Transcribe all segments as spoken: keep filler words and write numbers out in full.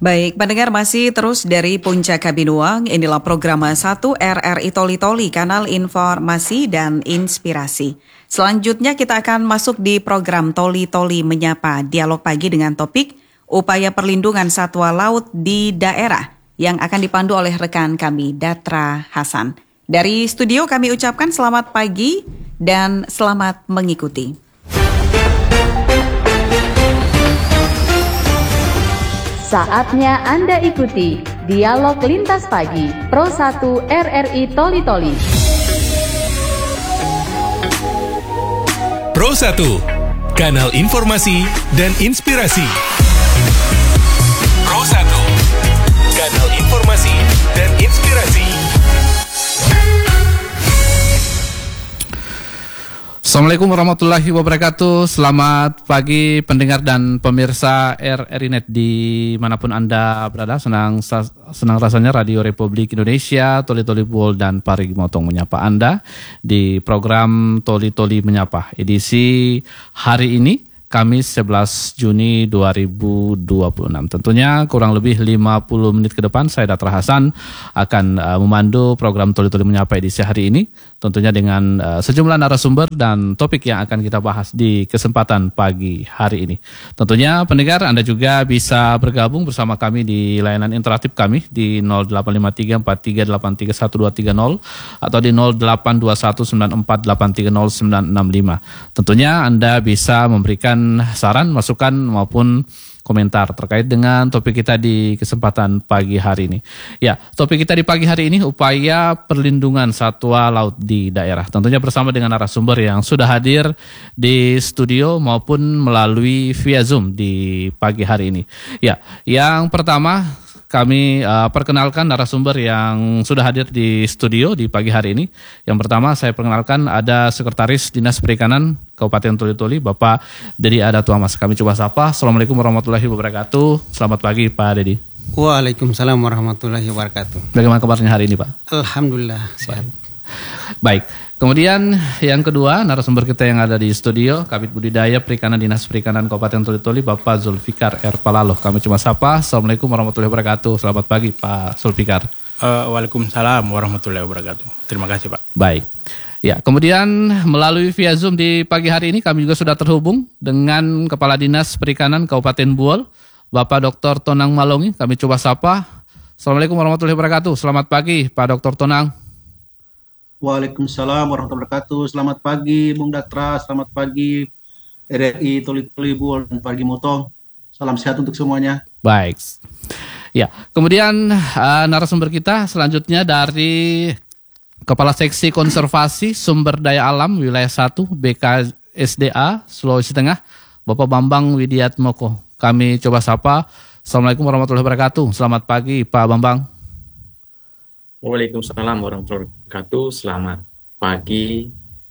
Baik, pendengar masih terus dari Puncak Kabinuang, inilah program satu R R I Toli Toli, kanal informasi dan inspirasi. Selanjutnya kita akan masuk di program Toli Toli Menyapa, dialog pagi dengan topik upaya perlindungan satwa laut di daerah yang akan dipandu oleh rekan kami, Datra Hasan. Dari studio kami ucapkan selamat pagi dan selamat mengikuti. Saatnya Anda ikuti Dialog Lintas Pagi Pro satu R R I Toli Toli. Pro satu, kanal informasi dan inspirasi. Pro satu, kanal informasi dan inspirasi. Assalamualaikum warahmatullahi wabarakatuh. Selamat pagi pendengar dan pemirsa R R I Net dimanapun Anda berada. Senang senang rasanya Radio Republik Indonesia, Toli Toli Buol dan Parigi Motong menyapa Anda di program Toli Toli Menyapa edisi hari ini, Kamis sebelas Juni dua ribu dua puluh enam. Tentunya kurang lebih lima puluh menit ke depan saya Datra Hasan akan uh, memandu program Toli Toli Menyapa edisi hari ini. Tentunya dengan uh, sejumlah narasumber dan topik yang akan kita bahas di kesempatan pagi hari ini. Tentunya pendengar Anda juga bisa bergabung bersama kami di layanan interaktif kami di nol delapan lima tiga empat tiga delapan tiga satu dua tiga nol atau di nol delapan dua satu sembilan empat delapan tiga nol sembilan enam lima. Tentunya Anda bisa memberikan saran, masukan maupun komentar terkait dengan topik kita di kesempatan pagi hari ini. Ya, topik kita di pagi hari ini upaya perlindungan satwa laut di daerah. Tentunya bersama dengan narasumber yang sudah hadir di studio maupun melalui via Zoom di pagi hari ini. Ya, yang pertama kami uh, perkenalkan narasumber yang sudah hadir di studio di pagi hari ini. Yang pertama saya perkenalkan ada Sekretaris Dinas Perikanan Kabupaten Toli Toli, Bapak Dedi Adatuamas. Kami coba sapa. Assalamualaikum warahmatullahi wabarakatuh. Selamat pagi Pak Dedi. Waalaikumsalam warahmatullahi wabarakatuh. Bagaimana kabarnya hari ini Pak? Alhamdulillah sehat. Baik. Kemudian yang kedua narasumber kita yang ada di studio, Kabid Budidaya Perikanan Dinas Perikanan Kabupaten Toli Toli, Bapak Zulfikar R. Palaloh. Kami cuma sapa. Assalamualaikum warahmatullahi wabarakatuh. Selamat pagi Pak Zulfikar. Uh, Waalaikumsalam warahmatullahi wabarakatuh. Terima kasih Pak. Baik. Ya, kemudian melalui via Zoom di pagi hari ini kami juga sudah terhubung dengan Kepala Dinas Perikanan Kabupaten Buol, Bapak Doktor Tonang Malongi. Kami coba sapa. Assalamualaikum warahmatullahi wabarakatuh. Selamat pagi Pak Doktor Tonang. Waalaikumsalam warahmatullahi wabarakatuh. Selamat pagi Bung Datra, selamat pagi R R I Toli Toli Buol dan Parigi Motong. Salam sehat untuk semuanya. Baik. Ya, kemudian uh, narasumber kita selanjutnya dari Kepala Seksi Konservasi Sumber Daya Alam Wilayah satu B K S D A Sulawesi Tengah, Bapak Bambang Widiatmoko. Kami coba sapa. Assalamualaikum warahmatullahi wabarakatuh. Selamat pagi Pak Bambang. Waalaikumsalam warahmatullahi wabarakatuh. Selamat pagi.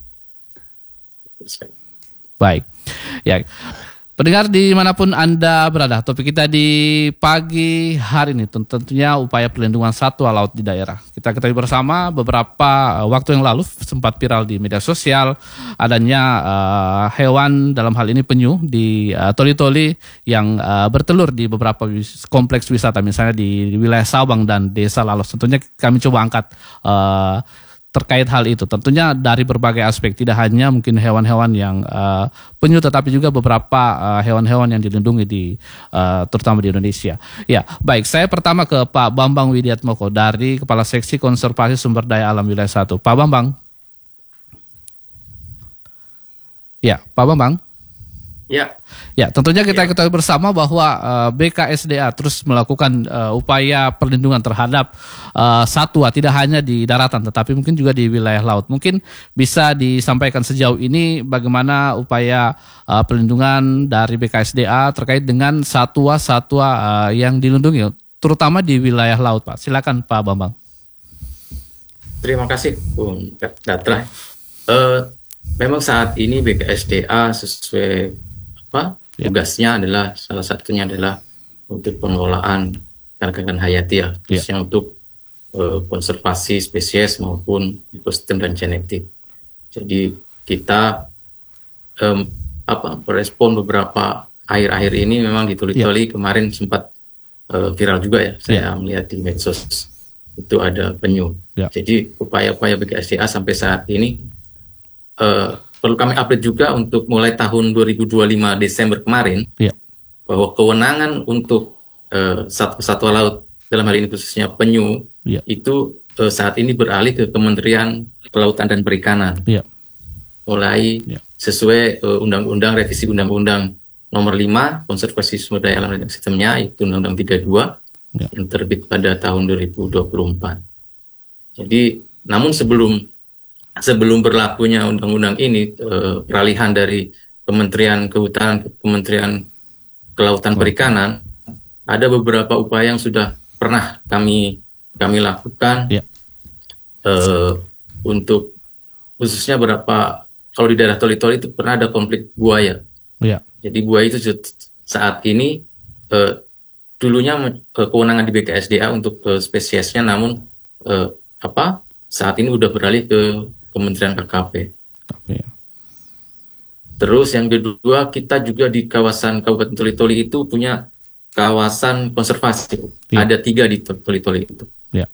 Baik. Ya. Pendengar dimanapun Anda berada, topik kita di pagi hari ini tentunya upaya perlindungan satwa laut di daerah. Kita ketahui bersama beberapa waktu yang lalu sempat viral di media sosial adanya uh, hewan dalam hal ini penyu di uh, Toli Toli yang uh, bertelur di beberapa wis- kompleks wisata, misalnya di, di wilayah Sabang dan Desa Lalos. Tentunya kami coba angkat uh, terkait hal itu, tentunya dari berbagai aspek, tidak hanya mungkin hewan-hewan yang uh, penyu, tetapi juga beberapa uh, hewan-hewan yang dilindungi di uh, terutama di Indonesia. Ya, baik. Saya pertama ke Pak Bambang Widiatmoko dari Kepala Seksi Konservasi Sumber Daya Alam Wilayah satu. Pak Bambang. Ya, Pak Bambang. Ya. Ya, tentunya kita ya. ketahui bersama bahwa uh, B K S D A terus melakukan uh, upaya perlindungan terhadap uh, satwa tidak hanya di daratan tetapi mungkin juga di wilayah laut. Mungkin bisa disampaikan sejauh ini bagaimana upaya uh, perlindungan dari B K S D A terkait dengan satwa-satwa uh, yang dilindungi terutama di wilayah laut, Pak. Silakan Pak Bambang. Terima kasih Bung Datra. Uh, memang saat ini B K S D A sesuai apa tugasnya adalah salah satunya adalah untuk pengelolaan keragaman hayati ya, khususnya yeah. untuk uh, konservasi spesies maupun ekosistem dan genetik. Jadi kita um, apa merespon beberapa akhir-akhir ini memang di Toli Toli yeah. kemarin sempat uh, viral juga ya. Saya Ya. melihat di medsos itu ada penyu. Ya. Jadi upaya-upaya B K S D A sampai saat ini uh, perlu kami update juga untuk mulai tahun dua ribu dua puluh lima Desember kemarin, Ya. bahwa kewenangan untuk uh, satwa-satwa laut dalam hal ini khususnya penyu Ya. itu uh, saat ini beralih ke Kementerian Kelautan dan Perikanan. Ya. Mulai Ya. sesuai uh, undang-undang revisi undang-undang nomor lima konservasi sumber daya alam dan sistemnya, itu undang-undang tiga puluh dua Ya. yang terbit pada tahun dua ribu dua puluh empat. Jadi namun sebelum sebelum berlakunya undang-undang ini, uh, peralihan dari Kementerian Kehutanan ke Kementerian Kelautan Perikanan, ada beberapa upaya yang sudah pernah kami kami lakukan Ya. uh, untuk khususnya berapa, kalau di daerah Toli-Toli itu pernah ada konflik buaya. Ya. Jadi buaya itu saat ini uh, dulunya uh, kewenangan di B K S D A untuk uh, spesiesnya, namun uh, apa saat ini udah beralih ke Kementerian K K P. Ya. Terus yang kedua, kita juga di kawasan Kabupaten Toli-Toli itu punya kawasan konservasi. Ya. Ada tiga di Toli-Toli itu. Ya.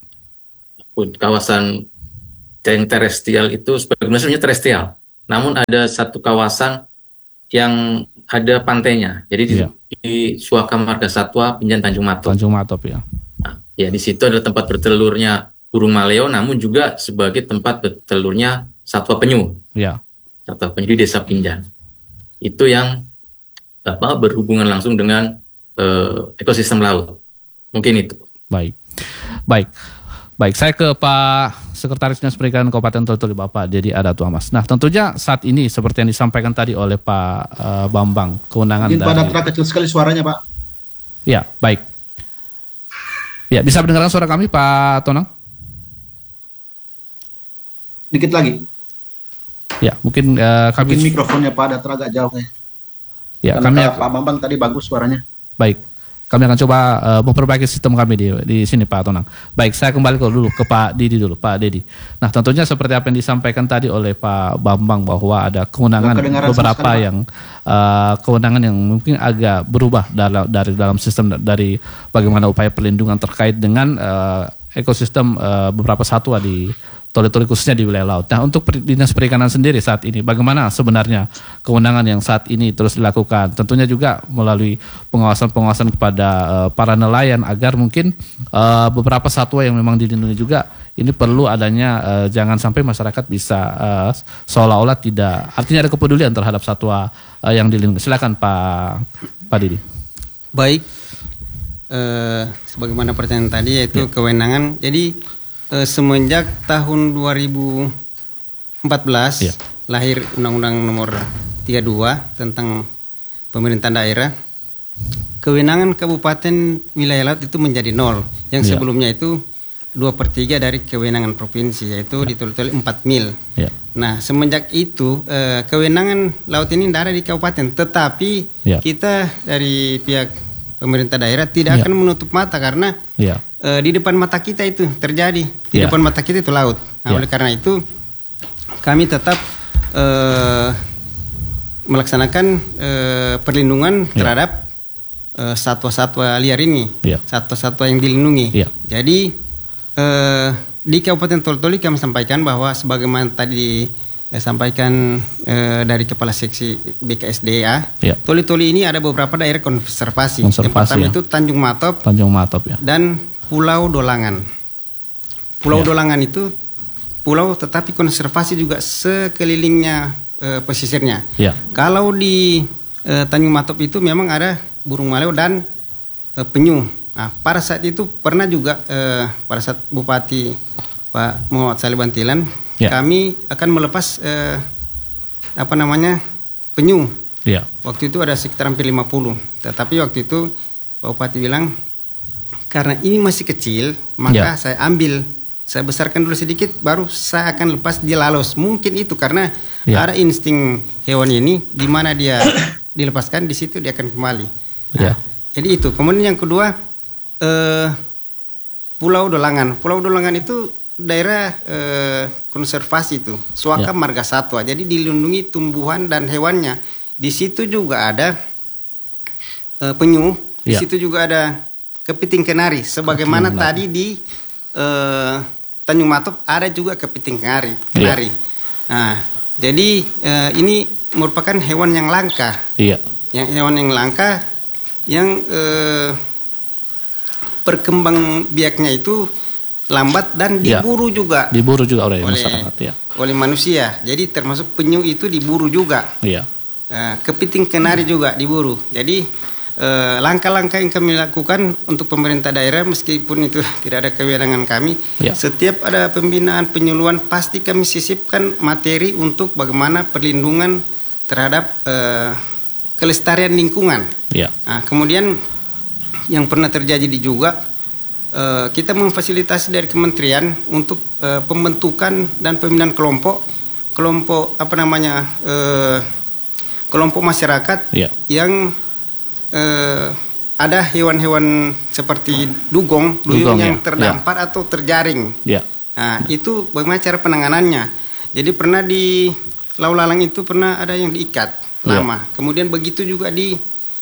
Kawasan yang terestrial itu sebenarnya terestrial. Namun ada satu kawasan yang ada pantainya. Jadi di, Ya. di Suaka Marga Satwa Pinjan Tanjung Matop. Tanjung Matop ya. Nah, ya di situ ada tempat bertelurnya burung maleo, namun juga sebagai tempat bertelurnya satwa penyu. Ya. Satwa penyu di Desa Pinjan. Itu yang apa berhubungan langsung dengan uh, ekosistem laut. Mungkin itu. Baik. Baik. Baik, saya ke Pak Sekretaris Dinas Perikanan Kabupaten Toli-Toli, Bapak Dedi Adatu Amas. Nah, tentunya saat ini seperti yang disampaikan tadi oleh Pak uh, Bambang, kewenangan Mungkin Pak dari... Datra kecil sekali suaranya, Pak. Ya, baik. Ya, bisa mendengarkan suara kami, Pak Tonang? Dikit lagi. Ya, mungkin uh, kami... Mungkin mikrofonnya Pak Datra agak jauh. Ya, Karena kami... Pak Bambang tadi bagus suaranya. Baik. Kami akan coba uh, memperbaiki sistem kami di di sini, Pak Tonang. Baik, saya kembali ke dulu ke Pak Didi dulu, Pak Dedi. Nah, tentunya seperti apa yang disampaikan tadi oleh Pak Bambang bahwa ada kewenangan beberapa yang uh, kewenangan yang mungkin agak berubah dalam dari dalam sistem dari bagaimana upaya perlindungan terkait dengan uh, ekosistem uh, beberapa satwa di Toli-Toli khususnya di wilayah laut. Nah, untuk Dinas Perikanan sendiri saat ini, bagaimana sebenarnya kewenangan yang saat ini terus dilakukan? Tentunya juga melalui pengawasan-pengawasan kepada uh, para nelayan agar mungkin uh, beberapa satwa yang memang dilindungi juga ini perlu adanya uh, jangan sampai masyarakat bisa uh, seolah-olah tidak, artinya ada kepedulian terhadap satwa uh, yang dilindungi. Silakan Pak Pak Didi. Baik, eh, sebagaimana pertanyaan tadi yaitu ya. Kewenangan. Jadi eh, semenjak tahun dua ribu empat belas ya. Lahir Undang-Undang Nomor tiga puluh dua tentang pemerintahan daerah. Kewenangan kabupaten wilayah laut itu menjadi nol. Yang ya. Sebelumnya itu dua per tiga dari kewenangan provinsi, yaitu ya. Di Toli-Toli empat mil. Ya. Nah, semenjak itu eh, kewenangan laut ini tidak ada di kabupaten, tetapi ya. Kita dari pihak pemerintah daerah tidak ya. Akan menutup mata karena ya. eh, di depan mata kita itu terjadi, di ya. Depan mata kita itu laut. Nah, ya. Oleh karena itu kami tetap eh, melaksanakan eh, perlindungan ya. Terhadap eh, satwa-satwa liar ini, ya. Satwa-satwa yang dilindungi. Ya. Jadi eh, di Kabupaten Toli-Toli kami sampaikan bahwa sebagaimana tadi eh, sampaikan eh, dari Kepala Seksi B K S D A, ya. Toli-Toli ini ada beberapa daerah konservasi. konservasi yang pertama ya. Itu Tanjung Matop, Tanjung Matop ya. Dan Pulau Dolangan. Pulau ya. Dolangan itu pulau tetapi konservasi juga sekelilingnya eh, pesisirnya. Ya. Kalau di eh, Tanjung Matop itu memang ada burung maleo dan eh, penyu. Nah, pada saat itu pernah juga eh, pada saat Bupati Pak Muhammad Saleh Bantilan, ya. Kami akan melepas eh, apa namanya penyu. Ya. Waktu itu ada sekitar hampir lima puluh. Tetapi waktu itu Pak Bupati bilang karena ini masih kecil, maka ya. Saya ambil, saya besarkan dulu sedikit, baru saya akan lepas dia lalos. Mungkin itu karena ya. Ada insting hewan ini, di mana dia dilepaskan di situ dia akan kembali. Nah, ya. Jadi itu. Kemudian yang kedua. Uh, Pulau Dolangan. Pulau Dolangan itu daerah uh, konservasi itu, Suaka ya. Marga Satwa. Jadi dilindungi tumbuhan dan hewannya. Di situ juga ada uh, penyu. Di ya. Situ juga ada kepiting kenari. Sebagaimana kepiting tadi di eh, Tanjung Matop ada juga kepiting kenari. kenari. Iya. Nah, jadi eh, ini merupakan hewan yang langka. Iya. Yang hewan yang langka yang eh, perkembang biaknya itu lambat dan diburu ya, juga. Diburu juga oleh, oleh masyarakat ya. Oleh manusia. Jadi termasuk penyu itu diburu juga. Iya. Uh, kepiting kenari juga diburu. Jadi uh, langkah-langkah yang kami lakukan untuk pemerintah daerah meskipun itu tidak ada kewenangan kami, ya. Setiap ada pembinaan penyuluhan pasti kami sisipkan materi untuk bagaimana perlindungan terhadap uh, kelestarian lingkungan. Ya. Nah, kemudian yang pernah terjadi di juga Uh, kita memfasilitasi dari kementerian untuk uh, pembentukan dan pembinaan kelompok kelompok apa namanya uh, kelompok masyarakat yeah. yang uh, ada hewan-hewan seperti dugong, dugong yang yeah. terdampar yeah. atau terjaring. Yeah. Nah, itu bagaimana cara penanganannya. Jadi pernah di Lau Lalang itu pernah ada yang diikat lama. Yeah. Kemudian begitu juga di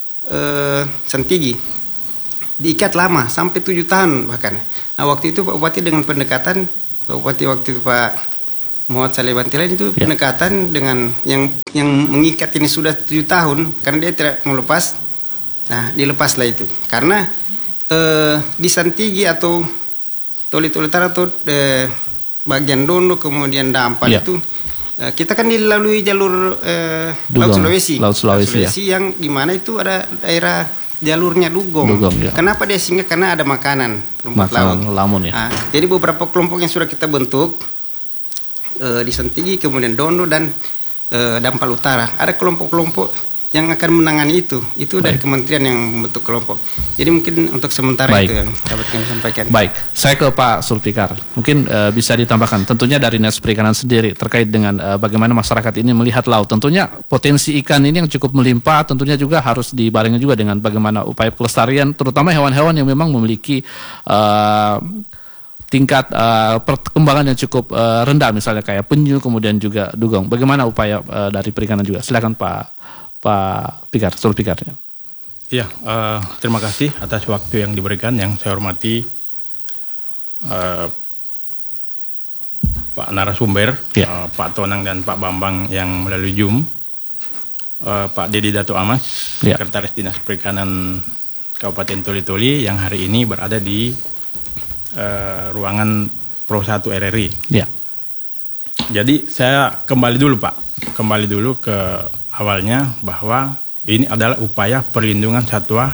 uh, Santigi. Diikat lama sampai tujuh tahun bahkan. Nah, waktu itu Pak Bupati dengan pendekatan Pak Bupati waktu itu Pak Muhammad Saleh Bantilan itu ya. pendekatan dengan yang yang mengikat ini sudah tujuh tahun karena dia tidak mau lepas. Nah, dilepaslah itu karena eh, di Santigi atau Toli-Toli Utara atau eh, bagian Dondo kemudian Dampal ya. itu eh, kita kan dilalui jalur eh, Laut Sulawesi, Laut Sulawesi, Laut Sulawesi ya. yang di mana itu ada daerah jalurnya dugong. dugong ya. Kenapa dia singgah? Karena ada makanan rumput laut. Lamun ya. Nah, jadi beberapa kelompok yang sudah kita bentuk uh, di Santigi, kemudian Dondo dan uh, Dampal Utara. Ada kelompok-kelompok yang akan menangani itu. Itu Baik. dari kementerian yang membentuk kelompok. Jadi mungkin untuk sementara Baik. itu yang dapat kami sampaikan. Baik, saya ke Pak Sulfikar. Mungkin uh, bisa ditambahkan. Tentunya dari Dinas Perikanan sendiri terkait dengan uh, bagaimana masyarakat ini melihat laut. Tentunya potensi ikan ini yang cukup melimpah. Tentunya juga harus dibarengi juga dengan bagaimana upaya pelestarian, terutama hewan-hewan yang memang memiliki uh, tingkat uh, perkembangan yang cukup uh, rendah, misalnya kayak penyu, kemudian juga dugong. Bagaimana upaya uh, dari perikanan juga? Silakan Pak. Pak Pikar, Sulfikar. Iya, uh, terima kasih atas waktu yang diberikan. Yang saya hormati uh, Pak narasumber, ya. uh, Pak Tonang dan Pak Bambang yang melalui Zoom, uh, Pak Dedi Dato Amas, ya. Sekretaris Dinas Perikanan Kabupaten Toli-Toli yang hari ini berada di uh, ruangan Pro satu R R I. Ya. Jadi saya kembali dulu Pak, kembali dulu ke awalnya bahwa ini adalah upaya perlindungan satwa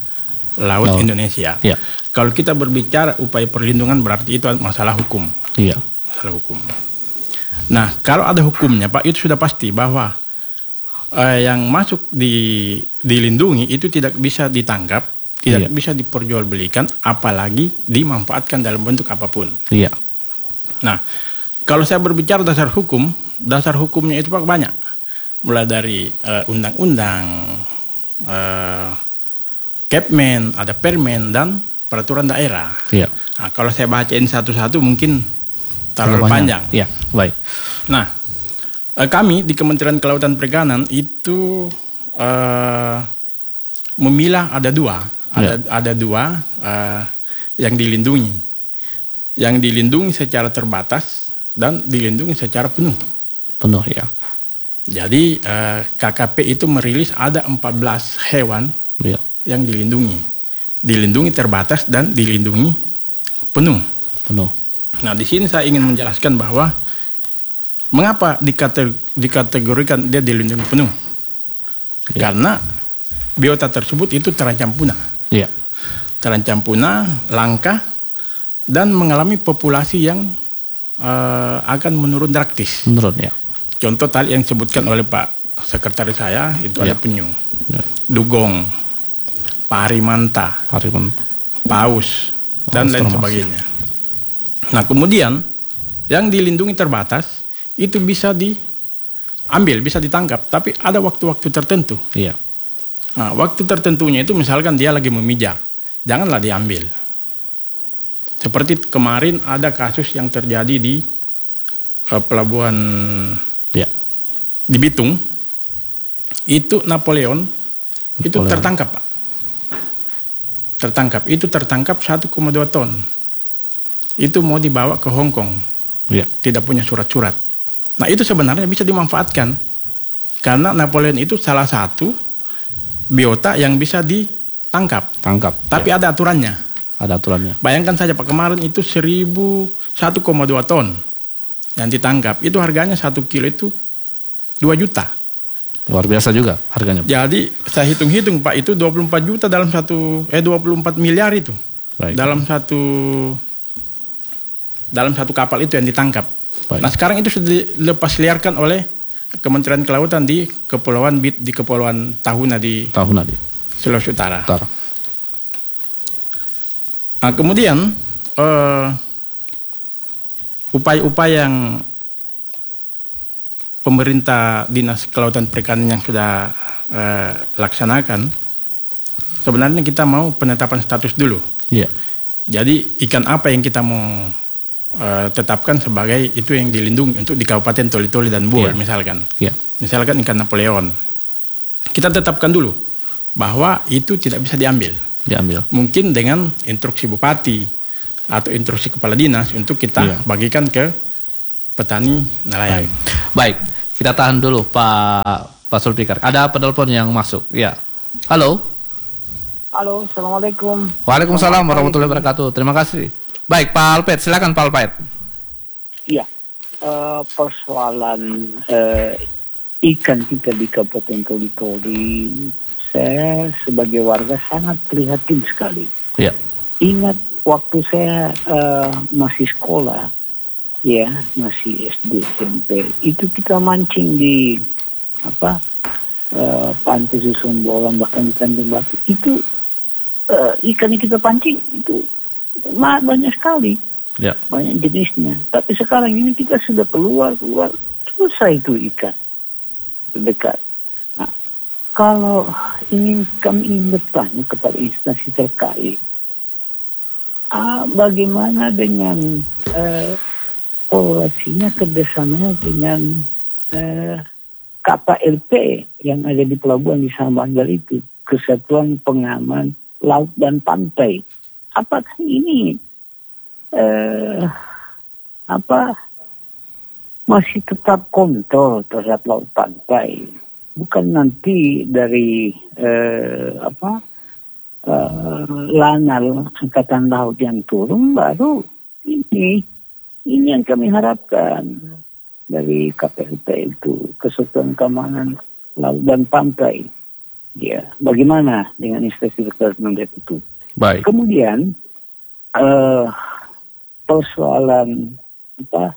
laut Laut. Indonesia. Ya. Kalau kita berbicara upaya perlindungan berarti itu masalah hukum. Iya. Masalah hukum. Nah, kalau ada hukumnya Pak, itu sudah pasti bahwa eh, yang masuk di dilindungi itu tidak bisa ditangkap, tidak iya. bisa diperjualbelikan, apalagi dimanfaatkan dalam bentuk apapun. Iya. Nah, kalau saya berbicara dasar hukum, dasar hukumnya itu Pak banyak. Mulai dari uh, undang-undang, uh, Kepmen, ada Permen dan peraturan daerah. Iya. Nah, kalau saya bacain satu-satu mungkin terlalu panjang. Iya, baik. Nah, uh, kami di Kementerian Kelautan Perikanan itu uh, memilah ada dua, ada ya. ada dua uh, yang dilindungi, yang dilindungi secara terbatas dan dilindungi secara penuh. Penuh ya. Jadi eh, K K P itu merilis ada empat belas hewan ya. yang dilindungi. Dilindungi terbatas dan dilindungi penuh. Penuh. Nah, di sini saya ingin menjelaskan bahwa mengapa dikategorikan dia dilindungi penuh. Ya. Karena biota tersebut itu terancam punah. Ya. Terancam punah, langka, dan mengalami populasi yang eh, akan menurun drastis. Menurun ya. Contoh tadi yang disebutkan oleh Pak Sekretaris saya itu ya. ada penyu, ya. dugong, parimanta, parimanta, paus, dan lain sebagainya. Nah, kemudian yang dilindungi terbatas itu bisa diambil, bisa ditangkap, tapi ada waktu-waktu tertentu. Iya. Nah, waktu tertentunya itu misalkan dia lagi memijak, janganlah diambil. Seperti kemarin ada kasus yang terjadi di uh, pelabuhan Ya. di Bitung, itu Napoleon, Napoleon. itu tertangkap Pak. tertangkap. Itu tertangkap satu koma dua ton. Itu mau dibawa ke Hong Kong. Ya. Tidak punya surat-surat. Nah itu sebenarnya bisa dimanfaatkan. Karena Napoleon itu salah satu biota yang bisa ditangkap. Tangkap. Tapi ya. ada aturannya. Ada aturannya. Bayangkan saja Pak, kemarin itu seribu satu koma dua ton yang ditangkap. Itu harganya satu kilo itu dua juta. Luar biasa juga harganya. Jadi saya hitung-hitung Pak, itu dua puluh empat juta dalam satu eh dua puluh empat miliar itu. Baik. Dalam satu dalam satu kapal itu yang ditangkap. Baik. Nah, sekarang itu sudah dilepas liarkan oleh Kementerian Kelautan di Kepulauan Bit di Kepulauan Tahuna di Tahuna di Sulawesi Utara. Utara. Nah, kemudian uh, upaya-upaya yang pemerintah Dinas Kelautan Perikanan yang sudah uh, laksanakan, sebenarnya kita mau penetapan status dulu. Iya. Jadi ikan apa yang kita mau uh, tetapkan sebagai itu yang dilindungi untuk di Kabupaten Toli-Toli dan Buol, Iya. misalkan. Iya. Misalkan ikan Napoleon. Kita tetapkan dulu bahwa itu tidak bisa diambil. Diambil. Mungkin dengan instruksi bupati atau instruksi kepala dinas untuk kita Iya. bagikan ke petani nelayan. Baik. Baik. Kita tahan dulu Pak Pak Sulfikar. Ada penelpon yang masuk. Ya. Halo. Halo, assalamualaikum. Waalaikumsalam warahmatullahi wabarakatuh. Terima kasih. Baik, Pak Alpet, silakan Pak Alpet. Iya, eh, persoalan eh, ikan kita di Kabupaten Toli-Toli, saya sebagai warga sangat prihatin sekali. Ya. Ingat waktu saya eh, masih sekolah, ya masih S D S M P, itu kita mancing di apa uh, pantai Susun Bolang, bahkan di Tanjung Batu itu uh, ikan yang kita pancing itu ma- banyak sekali, Ya. banyak jenisnya. Tapi sekarang ini kita sudah keluar keluar susah itu ikan terdekat. Nah, kalau ingin kami ingin bertanya kepada instansi terkait, ah, bagaimana dengan uh, korelasinya kerjasamanya dengan eh, K P L P yang ada di pelabuhan di Sambandar itu, Kesatuan Pengaman Laut dan Pantai. Apakah ini eh, apa masih tetap kontrol terhadap laut pantai? Bukan nanti dari eh, apa eh, Lanal Angkatan Laut yang turun baru ini. Ini yang kami harapkan dari K P L P itu, Kesatuan Keamanan Laut dan Pantai. Ya, bagaimana dengan instansi terkait itu? Baik. Kemudian uh, persoalan apa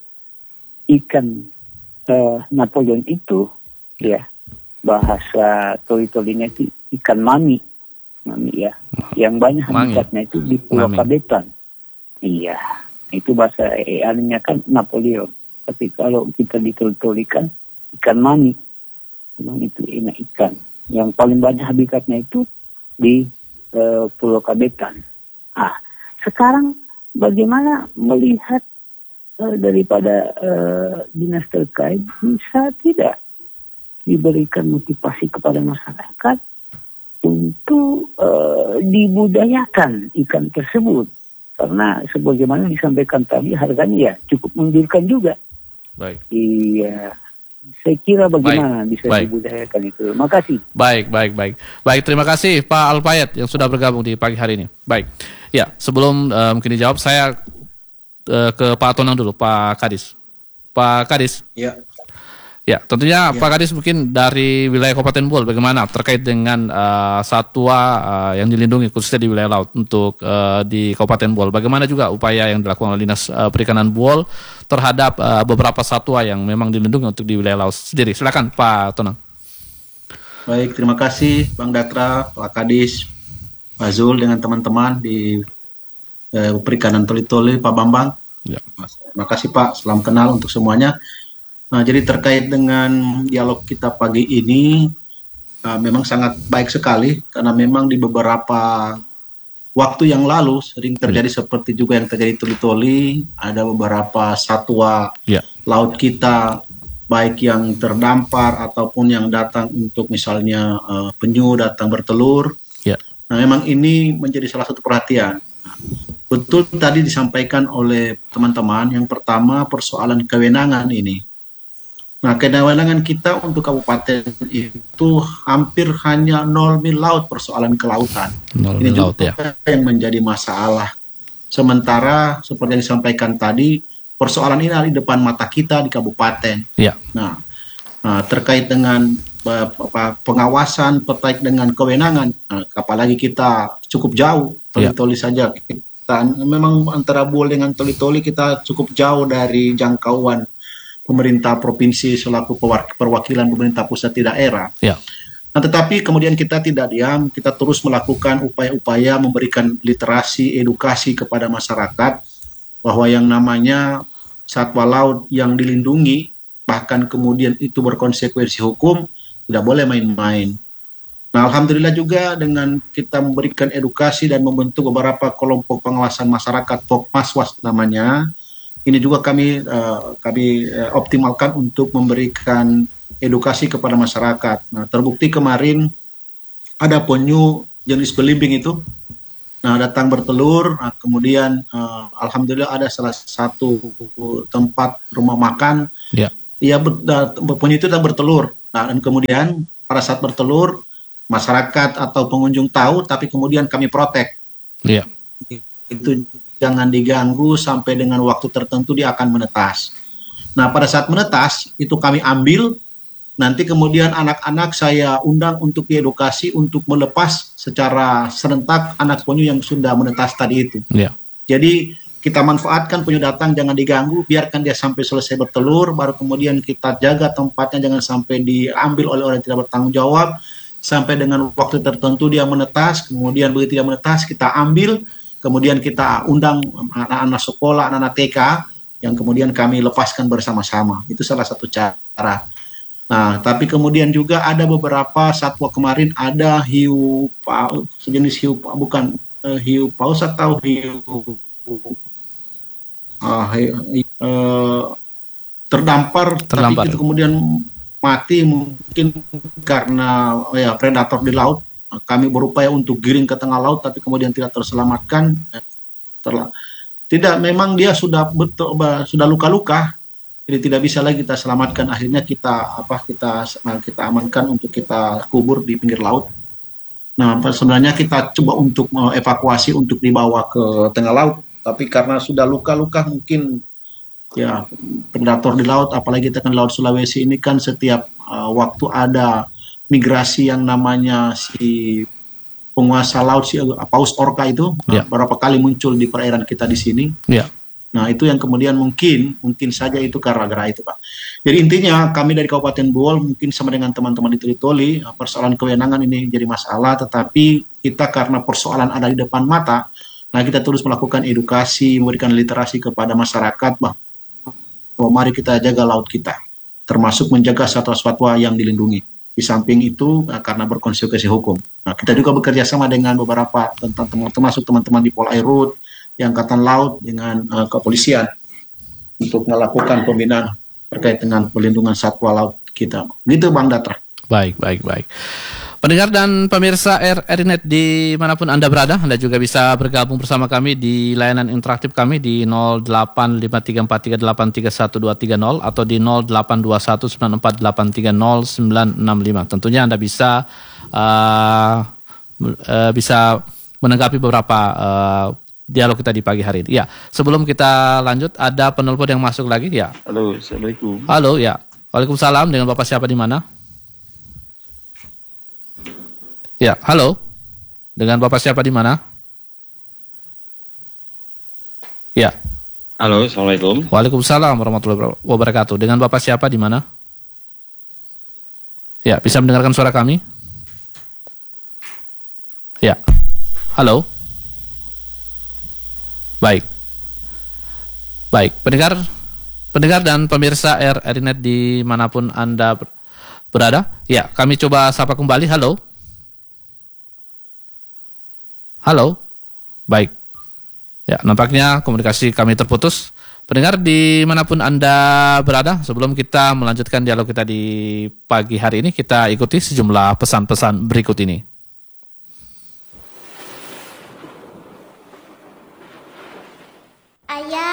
ikan uh, Napoleon itu, ya bahasa Toli-Tolinya itu ikan mami, mami ya, yang banyak habitatnya itu di Pulau Mami. Kabetan. Iya. Itu bahasa eh, anunya kan Napoleon. Tapi kalau kita ditolikan ikan mani, memang itu enak ikan. Yang paling banyak habitatnya itu di uh, Pulau Kabetan. Ah, sekarang bagaimana melihat uh, daripada uh, dinas terkait bisa tidak diberikan motivasi kepada masyarakat untuk uh, dibudayakan ikan tersebut? Karena sebagaimana disampaikan tadi harganya ya cukup menggiurkan juga. Baik. Iya. Saya kira bagaimana Baik. bisa Baik. dibudayakan itu. Terima kasih. Baik, baik, baik. Baik, terima kasih Pak Alpayat yang sudah bergabung di pagi hari ini. Baik. Ya, sebelum uh, mungkin dijawab saya uh, ke Pak Tonang dulu, Pak Kadis. Pak Kadis. Ya. Ya, tentunya Ya. Pak Kadis mungkin dari wilayah Kabupaten Buol bagaimana terkait dengan uh, satwa uh, yang dilindungi khususnya di wilayah laut untuk uh, di Kabupaten Buol. Bagaimana juga upaya yang dilakukan oleh Dinas uh, Perikanan Buol terhadap uh, beberapa satwa yang memang dilindungi untuk di wilayah laut sendiri. Silakan Pak Tonang. Baik, terima kasih Bang Datra, Pak Kadis, Pak Zul dengan teman-teman di eh, Perikanan Toli-Toli, Pak Bambang. Ya. Terima kasih Pak, salam kenal untuk semuanya. Nah, jadi terkait dengan dialog kita pagi ini, uh, memang sangat baik sekali karena memang di beberapa waktu yang lalu sering terjadi seperti juga yang terjadi di Toli-Toli, ada beberapa satwa Ya. laut kita baik yang terdampar ataupun yang datang untuk misalnya uh, penyu datang bertelur. Ya. Nah, memang ini menjadi salah satu perhatian. Nah, betul tadi disampaikan oleh teman-teman, yang pertama persoalan kewenangan ini. Nah, kewenangan kita untuk kabupaten itu hampir hanya nol mil laut persoalan kelautan. Ini laut, juga ya. yang menjadi masalah. Sementara seperti yang disampaikan tadi, persoalan ini ada di depan mata kita di kabupaten. Ya. Nah, nah terkait dengan uh, pengawasan, terkait dengan kewenangan, nah, apalagi kita cukup jauh, Toli-Toli ya. saja. Kita, memang antara Buol dengan Toli-Toli kita cukup jauh dari jangkauan pemerintah provinsi selaku perwakilan pemerintah pusat di daerah. Ya. Nah, tetapi kemudian kita tidak diam, kita terus melakukan upaya-upaya memberikan literasi, edukasi kepada masyarakat bahwa yang namanya satwa laut yang dilindungi, bahkan kemudian itu berkonsekuensi hukum, tidak boleh main-main. Nah, alhamdulillah juga dengan kita memberikan edukasi dan membentuk beberapa kelompok pengawasan masyarakat, Pokmaswas namanya. Ini juga kami uh, kami uh, optimalkan untuk memberikan edukasi kepada masyarakat. Nah, terbukti kemarin ada penyu jenis belimbing itu, nah datang bertelur. Nah, kemudian uh, alhamdulillah ada salah satu tempat rumah makan, ya, ya penyu itu datang bertelur. Nah, dan kemudian pada saat bertelur masyarakat atau pengunjung tahu, tapi kemudian kami protek. Ya. Itu jangan diganggu sampai dengan waktu tertentu dia akan menetas. Nah, pada saat menetas itu kami ambil, nanti kemudian anak-anak saya undang untuk diedukasi untuk melepas secara serentak anak penyu yang sudah menetas tadi itu. Yeah. Jadi kita manfaatkan penyu datang, jangan diganggu, biarkan dia sampai selesai bertelur, baru kemudian kita jaga tempatnya, jangan sampai diambil oleh orang yang tidak bertanggung jawab, sampai dengan waktu tertentu dia menetas, kemudian begitu dia menetas kita ambil, kemudian kita undang anak-anak sekolah, anak-anak T K, yang kemudian kami lepaskan bersama-sama. Itu salah satu cara. Nah, tapi kemudian juga ada beberapa satwa kemarin, ada hiu paus, sejenis hiu, bukan uh, hiu paus atau hiu uh, hiu, uh, terdampar, terdampar, tapi itu kemudian mati mungkin karena oh ya, predator di laut. Kami berupaya untuk giring ke tengah laut, tapi kemudian tidak terselamatkan. Terla, tidak, memang dia sudah betul, sudah luka-luka, jadi tidak bisa lagi kita selamatkan. Akhirnya kita apa kita kita amankan untuk kita kubur di pinggir laut. Nah, sebenarnya kita coba untuk evakuasi untuk dibawa ke tengah laut, tapi karena sudah luka-luka mungkin ya predator di laut, apalagi kita kan laut Sulawesi ini kan setiap uh, waktu ada migrasi yang namanya si penguasa laut si paus orca itu, yeah, beberapa kali muncul di perairan kita di sini. Yeah. Nah, itu yang kemudian mungkin mungkin saja itu gara-gara itu, Pak. Jadi intinya kami dari Kabupaten Buol mungkin sama dengan teman-teman di Toli-Toli, persoalan kewenangan ini jadi masalah, tetapi kita karena persoalan ada di depan mata, nah kita terus melakukan edukasi, memberikan literasi kepada masyarakat bahwa mari kita jaga laut kita, termasuk menjaga satwa-satwa yang dilindungi. Di samping itu karena berkonsekuensi hukum. Nah, kita juga bekerja sama dengan beberapa tentang termasuk teman-teman di Polairut, di Angkatan Laut, dengan uh, kepolisian untuk melakukan pembinaan terkait dengan pelindungan satwa laut kita. Gitu Bang Datra. Baik, baik, baik. Pendengar dan pemirsa R R I Net dimanapun Anda berada, Anda juga bisa bergabung bersama kami di layanan interaktif kami di nol delapan lima tiga empat tiga delapan tiga satu dua tiga nol atau di nol delapan dua satu sembilan empat delapan tiga nol sembilan enam lima. Tentunya Anda bisa uh, uh, bisa menanggapi beberapa uh, dialog kita di pagi hari ini. Ya, sebelum kita lanjut ada penelpon yang masuk lagi ya. Halo, Assalamualaikum. Halo, ya. Waalaikumsalam, dengan Bapak siapa di mana? Ya, halo. Dengan Bapak siapa di mana? Ya. Halo, Assalamualaikum. Waalaikumsalam warahmatullahi wabarakatuh. Dengan Bapak siapa di mana? Ya, bisa mendengarkan suara kami? Ya. Halo. Baik. Baik, pendengar pendengar dan pemirsa R R I Net dimanapun Anda berada. Ya, kami coba sapa kembali. Halo. Halo, baik. Ya, nampaknya komunikasi kami terputus. Pendengar dimanapun Anda berada, sebelum kita melanjutkan dialog kita di pagi hari ini, kita ikuti sejumlah pesan-pesan berikut ini. Ayah.